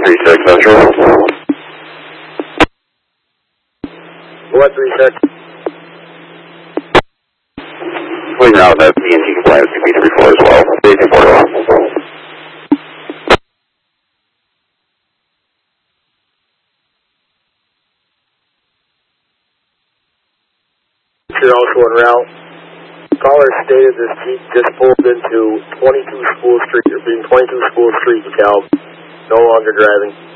136 Central. 136. Please now that PNT compliance CP34 as well. Safety portal. You're also en route. Caller stated this Jeep just pulled into 22 School Street, or being 22 School Street, DeKalb. No longer driving.